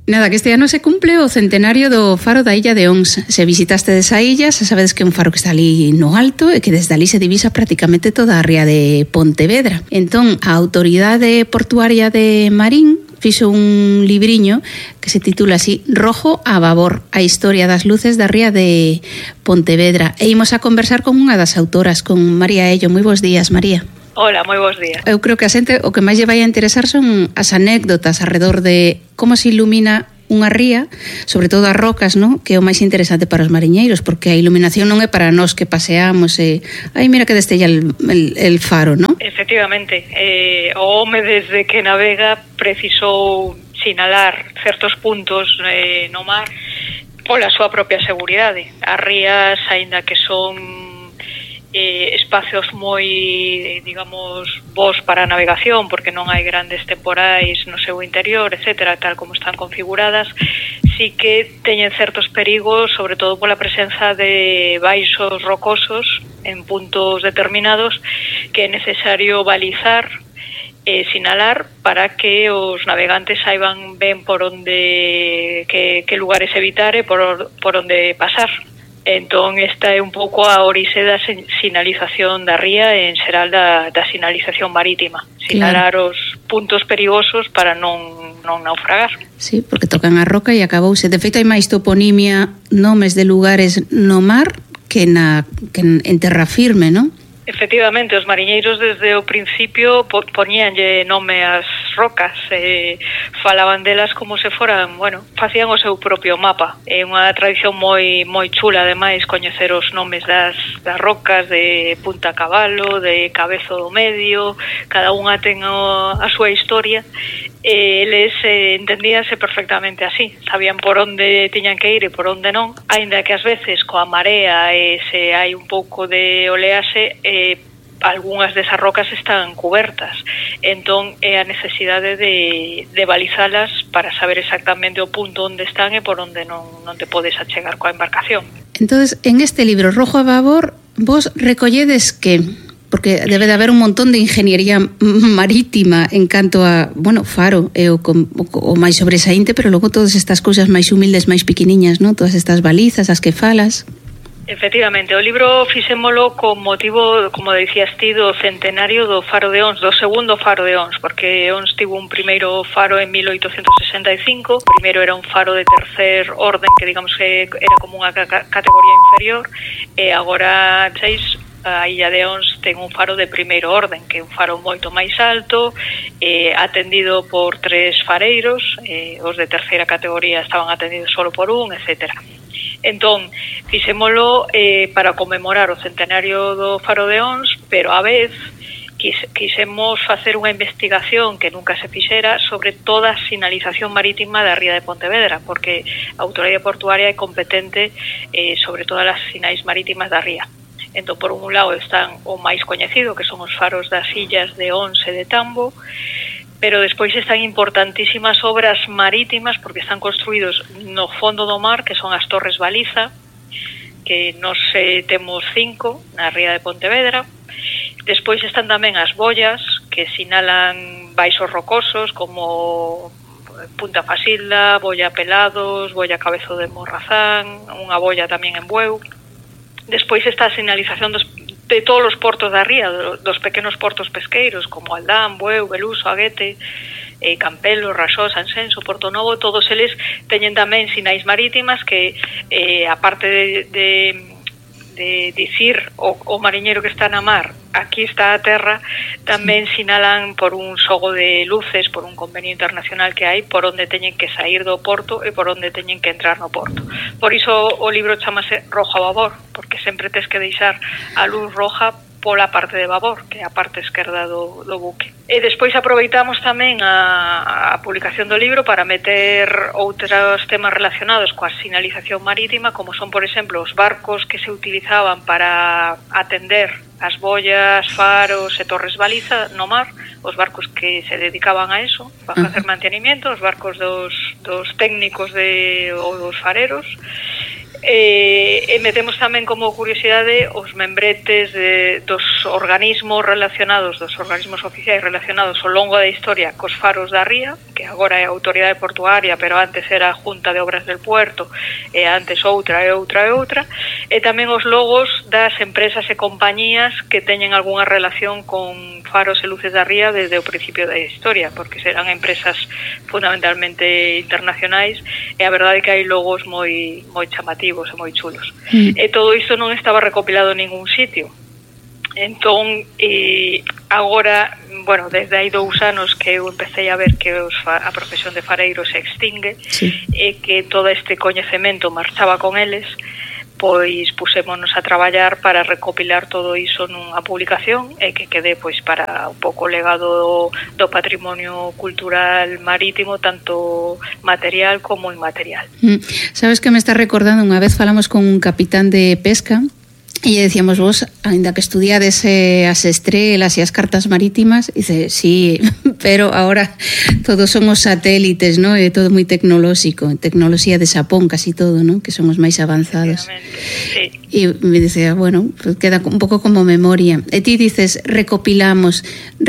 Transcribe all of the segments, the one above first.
Nada, que este ano se cumple o centenario do faro da illa de Ons. Se visitaste desa illa, xa sabedes que é un faro que está ali no alto e que desde ali se divisa prácticamente toda a ría de Pontevedra. Entón, a Autoridade Portuaria de Marín fixo un libriño que se titula así Rojo a babor, a historia das luces da ría de Pontevedra. E imos a conversar con unha das autoras, con María Ello. Moi bons días, María. Hola, moi bons días. Eu creo que a xente o que máis lle vai a interesar son as anécdotas alrededor de como se ilumina unha ría, sobre todo as rocas, ¿no? Que é o máis interesante para os mariñeiros, porque a iluminación non é para nós que paseamos e ai, mira que destella el faro, ¿no? Efectivamente, o home desde que navega precisou sinalar certos puntos no mar pola súa propia seguridade. As rías, aínda que son espacios moi, digamos, bons para a navegación, porque non hai grandes temporais no seu interior, etcétera, tal como están configuradas, sí que teñen certos perigos, sobre todo pola presenza de baixos rocosos en puntos determinados que é necesario balizar e sinalar para que os navegantes saiban ben por onde que lugares evitar e por onde pasar. Entón, esta é un pouco a orixe da sinalización da ría e en xeral da sinalización marítima. Sinalar os puntos perigosos para non naufragar. Sí, porque tocan a roca e acabouse. De feito, hai máis toponimia, nomes de lugares no mar que en terra firme, non? Efectivamente, os mariñeiros desde o principio poñíanlle nome ás rocas, falaban delas como se foran, bueno, facían o seu propio mapa. É unha tradición moi chula, ademais, coñecer os nomes das rocas de Punta Cabalo, de Cabezo do Medio, cada unha ten a súa historia. Eles entendíanse perfectamente así, sabían por onde tiñan que ir e por onde non, aínda que ás veces coa marea se hai un pouco de oleaxe, algunhas desas rocas están cubertas, entón é a necesidade de balizalas para saber exactamente o punto onde están e por onde non te podes achegar coa embarcación. Entonces, en este libro Rojo a babor, vos recolledes que porque debe de haber un montón de ingeniería marítima en canto a, bueno, faro é o máis sobresaínte, pero logo todas estas cousas máis humildes, máis piquiniñas, ¿no? Todas estas balizas, as que falas. Efectivamente, o libro fixémolo con motivo, como decías ti, do centenario do faro de Ons, do segundo faro de Ons, porque Ons tivo un primeiro faro en 1865, o primeiro era un faro de tercer orden, que digamos que era como unha categoría inferior, e agora, a illa de Ons ten un faro de primeiro orden, que é un faro moito máis alto, atendido por 3 fareiros, os de terceira categoría estaban atendidos solo por un, etcétera. Entón, fixémolo para conmemorar o centenario do faro de Ons, pero a vez quisemos facer unha investigación que nunca se fixera sobre toda a sinalización marítima da ría de Pontevedra, porque a Autoridade Portuaria é competente sobre todas as sinais marítimas da ría. Entón, por un lado están o máis coñecido, que son os faros das illas de Ons e de Tambo, pero despois están importantísimas obras marítimas porque están construídos no fondo do mar, que son as torres baliza, que nos temos 5 na ría de Pontevedra. Despois están tamén as boias, que sinalan baixos rocosos, como Punta Fasilda, Boia Pelados, Boia Cabezo de Morrazán, unha boia tamén en Bueu. Despois está a sinalización de todos os portos da ría, dos pequenos portos pesqueiros, como Aldán, Bueu, Beluso, Aguete, Campelo, Raxó, Sanxenxo, Porto Novo, todos eles teñen tamén sinais marítimas que, aparte de dicir o mariñeiro que está na mar, aquí está a terra, tamén sinalan por un xogo de luces, por un convenio internacional que hai, por onde teñen que sair do porto e por onde teñen que entrar no porto. Por iso o libro chamase Rojo a babor, porque sempre tes que deixar a luz roja pola parte de babor, que é a parte esquerda do buque. E despois aproveitamos tamén a publicación do libro para meter outros temas relacionados coa sinalización marítima, como son, por exemplo, os barcos que se utilizaban para atender as boias, faros e torres baliza no mar, os barcos que se dedicaban a eso, para facer mantenimiento, os barcos dos técnicos ou dos fareros, E metemos tamén como curiosidade os membretes dos organismos relacionados, dos organismos oficiais relacionados ao longo da historia cos faros da ría, que agora é a Autoridade Portuaria, pero antes era a Junta de Obras del Puerto, e antes outra, e tamén os logos das empresas e compañías que teñen algunha relación con faros e luces da ría desde o principio da historia, porque serán empresas fundamentalmente internacionais, e a verdade é que hai logos moi chamativos e moi chulos. E todo isto non estaba recopilado en ningún sitio. Entón, agora, bueno, desde hai 2 anos que eu empecé a ver que a profesión de fareiro se extingue, e que todo este coñecemento marchaba con eles, pois pusémonos a traballar para recopilar todo iso nunha publicación e que quede pois para un pouco o legado do patrimonio cultural marítimo, tanto material como inmaterial. Sabes que me está recordando, unha vez falamos con un capitán de pesca e decíamos, vos, ainda que estudiades as estrelas e as cartas marítimas, dice, sí, pero ahora todos son os satélites, ¿no? É todo moi tecnolóxico, tecnoloxía de Xapón casi todo, ¿no? Que son os máis avanzados. Sí. E me dicía, bueno, pues queda un pouco como memoria. E ti dices, recopilamos,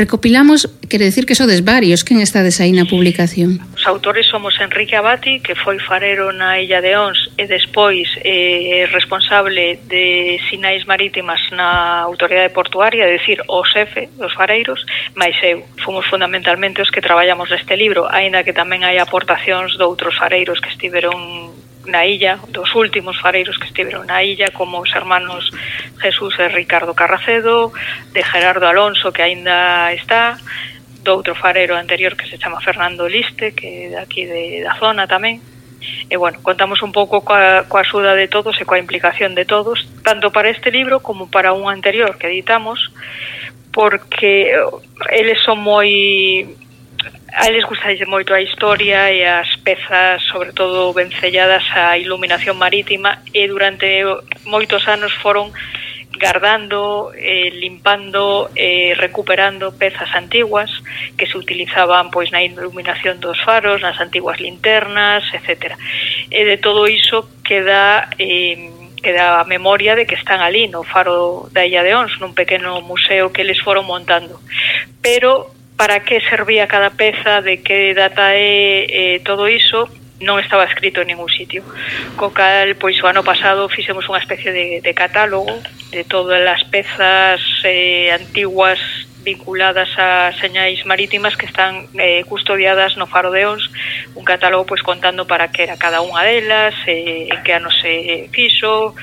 quere decir que sodes varios, quen estades aí na publicación? Os autores somos Enrique Abati, que foi farero na Illa de Ons e despois responsable de sinais marítimas na Autoridade Portuaria, é dicir, o xefe dos fareiros, máis eu. Fomos fundamentalmente os que traballamos neste libro, aínda que tamén hai aportacións de outros fareiros que estiveron na illa, dos últimos fareiros que estiveron na illa, como os hermanos Jesús e Ricardo Carracedo, de Gerardo Alonso, que aínda está, do outro farero anterior que se chama Fernando Liste, que é daqui da zona tamén. E, bueno, contamos un pouco coa axuda de todos e coa implicación de todos, tanto para este libro como para un anterior que editamos, porque eles son moi... A eles gustalle moito a historia e as pezas, sobre todo vencelladas á iluminación marítima, e durante moitos anos foron guardando, limpando, recuperando pezas antiguas que se utilizaban pois na iluminación dos faros, nas antiguas linternas, etc. E de todo iso queda a memoria de que están ali no faro da Illa de Ons, nun pequeno museo que eles foron montando. Pero para que servía cada peza, de que data é todo iso, non estaba escrito en ningún sitio. Co cal, pois o ano pasado fixemos unha especie de catálogo de todas as pezas antiguas vinculadas a señais marítimas que están custodiadas no faro de Ons, un catálogo pois contando para que era cada unha delas, en que ano se fixo,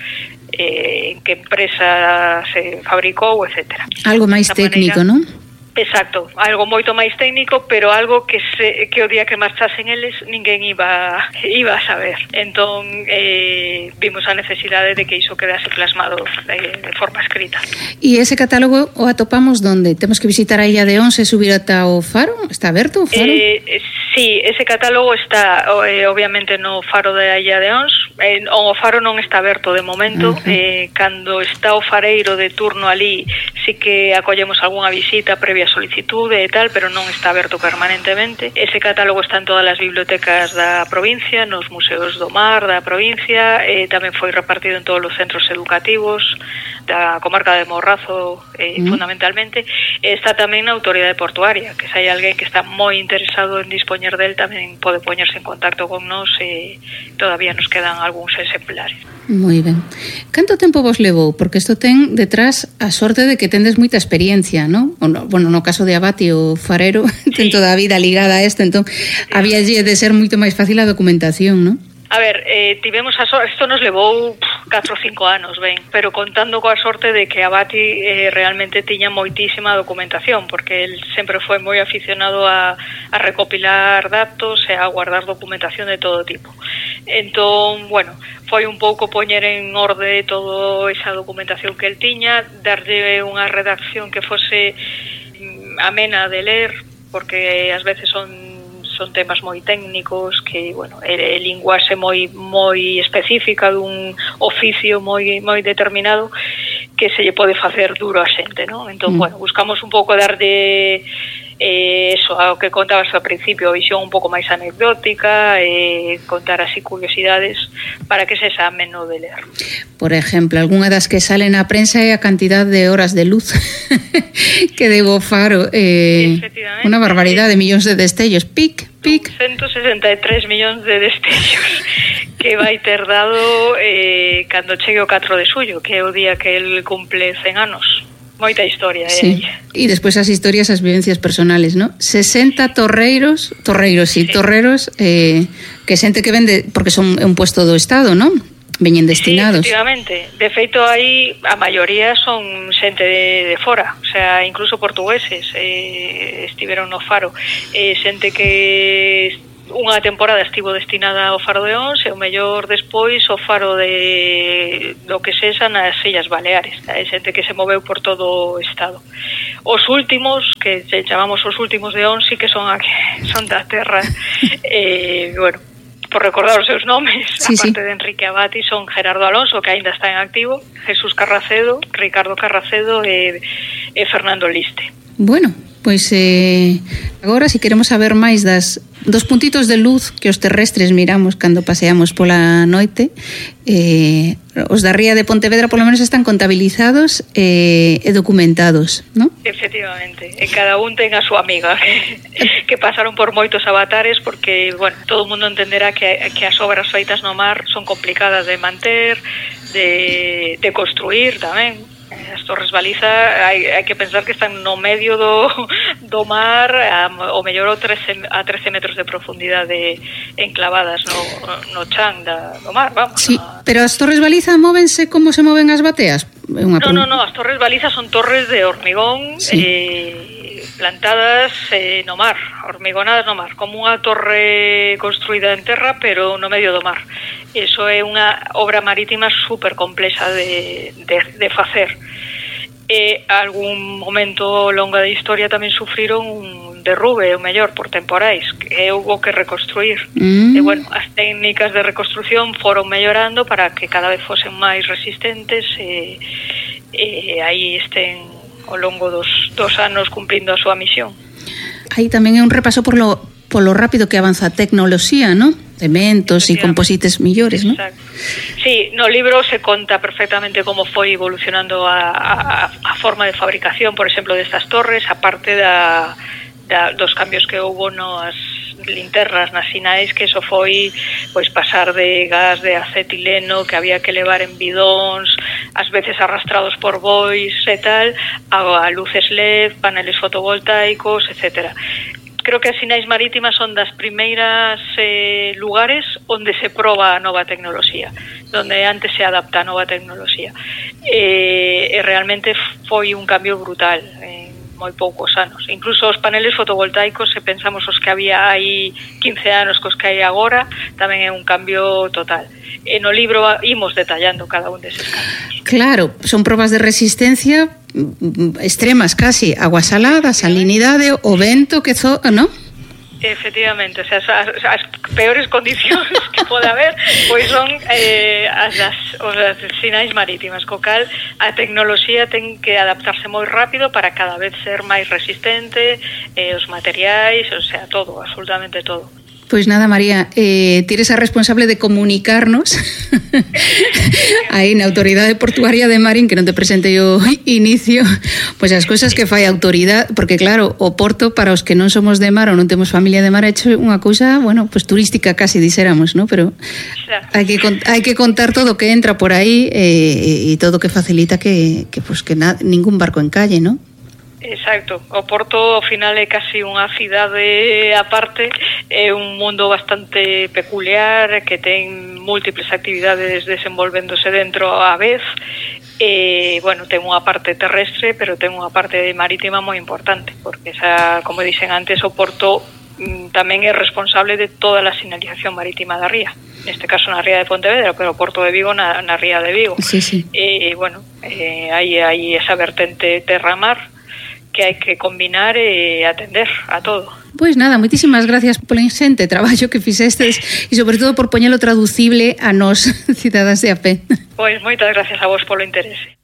en que empresa se fabricou, etc. Algo máis técnico, non? Exacto, algo moito máis técnico, pero algo que o día que marchasen eles ninguén iba a saber. Entón vimos a necesidade de que iso quedase plasmado de forma escrita. E ese catálogo o atopamos donde? Temos que visitar a Illa de Ons e subir ata o faro? Está aberto o faro? Sí, ese catálogo está obviamente no faro da Illa de Ons. O faro non está aberto de momento. Cando está o fareiro de turno ali, sí que acollemos algunha visita previa solicitude e tal, pero non está aberto permanentemente. Ese catálogo está en todas as bibliotecas da provincia, nos museos do mar da provincia, tamén foi repartido en todos os centros educativos da comarca de Morrazo, fundamentalmente. Está tamén na Autoridade Portuaria, que se hai alguén que está moi interesado en dispoñer del, tamén pode poñerse en contacto con nós, e todavía nos quedan algúns exemplares. Moi ben. Canto tempo vos levou? Porque isto ten detrás a sorte de que tendes moita experiencia, non? Bueno, no caso de Abati, o farero, ten toda a vida ligada a isto, entón había de ser moito máis fácil a documentación, non? A ver, tivemos a sorte, isto nos levou 4 ou 5 anos, ben, pero contando coa sorte de que Abati realmente tiña moitísima documentación, porque el sempre foi moi aficionado a recopilar datos e a guardar documentación de todo tipo. Entón, bueno, foi un pouco poñer en orde toda esa documentación que el tiña, darlle unha redacción que fose amena de ler, porque ás veces son temas moi técnicos, que, bueno, é linguaxe moi específica dun oficio moi determinado que se lle pode facer duro a xente, non? Entón, bueno, buscamos un pouco darlle Eso, ao que contabas ao principio, visión un pouco máis anecdótica, contar así curiosidades para que se ameno de ler. Por exemplo, algunha das que sale na prensa é a cantidad de horas de luz que debo o Faro, unha barbaridade, millóns de destellos, pic. 163 millóns de destellos que vai ter dado cando chegue o 4 de xullo, que é o día que el cumple 100 anos. Moita historia, sí. E despois as historias, as vivencias personales, ¿no? 60 torreros, que xente que vende, porque son un puesto do Estado, ¿no? Veñen destinados. Sí, efectivamente. De feito, aí a maioría son xente de fora, o sea, incluso portugueses estiveron no Faro. Xente que unha temporada estivo destinada ao Faro de Ons e o mellor despois o Faro do que sexa nas Illas Baleares. Hai xente que se moveu por todo o estado. Os últimos, que chamamos os últimos de Ons, sí que son da terra. Bueno, por recordar os seus nomes, sí, aparte de Enrique Abati, son Gerardo Alonso, que aínda está en activo, Jesús Carracedo, Ricardo Carracedo e Fernando Liste. Bueno, pois agora, se queremos saber máis dos puntitos de luz que os terrestres miramos cando paseamos pola noite, os da ría de Pontevedra polo menos están contabilizados e documentados, non? Efectivamente, e cada un ten a súa amiga que pasaron por moitos avatares, porque, bueno, todo o mundo entenderá que as obras feitas no mar son complicadas de manter, de construir tamén. As torres baliza hai que pensar que están no medio do mar, o mellor a 13 metros de profundidade enclavadas no chan do mar, vamos. Sí, pero as torres baliza móvense como se moven as bateas? No, as torres baliza son torres de hormigón, sí, plantadas no mar, hormigonadas no mar, como unha torre construída en terra, pero no medio do mar. Iso é unha obra marítima super complexa de facer. Algún momento longa de historia tamén sufriron un derrube, o mellor, por temporais, que houbo que reconstruir. E, bueno, as técnicas de reconstrucción foron mellorando para que cada vez fosen máis resistentes e aí estén ao longo dos anos cumprindo a súa misión. Aí tamén é un repaso polo rápido que avanza a tecnoloxía, ¿no? Cementos e composites millores, ¿no? Exacto. Sí, no libro se conta perfectamente como foi evolucionando a forma de fabricación, por exemplo, destas torres, aparte dos cambios que houbo nas linternas, nas sinais, que eso foi pois pasar de gas de acetileno que había que levar en bidóns, ás veces arrastrados por bois e tal, a luces LED, paneles fotovoltaicos, etcétera. Creo que as sinais marítimas son das primeiras lugares onde se proba a nova tecnoloxía, onde antes se adapta a nova tecnoloxía. E realmente foi un cambio brutal en moi poucos anos. Incluso os paneles fotovoltaicos, se pensamos os que había hai 15 anos cos que hai agora, tamén é un cambio total. E no libro imos detallando cada un deses cambios. Claro, son probas de resistencia extremas casi, agua salada, salinidade, o vento que ¿no? Efectivamente, o sea, as peores condicións que pode haber pois son as sinais marítimas, co cal a tecnoloxía ten que adaptarse moi rápido para cada vez ser máis resistente, os materiais, o sea, todo, absolutamente todo. Pois nada, María, ti eres a responsable de comunicarnos aí na Autoridade Portuaria de Marín, que non te presentei o inicio, pois as cousas que fai a autoridade, porque claro, o Porto, para os que non somos de mar ou non temos familia de mar, é unha cousa, bueno, pois turística casi dixéramos, ¿no? Pero hai que contar todo o que entra por aí e todo o que facilita que ningún barco encalle, ¿no? Exacto, o Porto ao final é casi unha cidade aparte, é un mundo bastante peculiar que ten múltiples actividades desenvolvéndose dentro á vez e, bueno, ten unha parte terrestre pero ten unha parte marítima moi importante porque, como dixen antes, o Porto tamén é responsable de toda a sinalización marítima da ría, neste caso na ría de Pontevedra, pero o Porto de Vigo na ría de Vigo. Sí, sí. E, bueno, hai esa vertente terra-mar que hai que combinar e atender a todo. Pois nada, moitísimas gracias polo ingente traballo que fixestes e sobre todo por poñelo traducible a nós, cidadas de a pé. Pois moitas gracias a vos polo interese.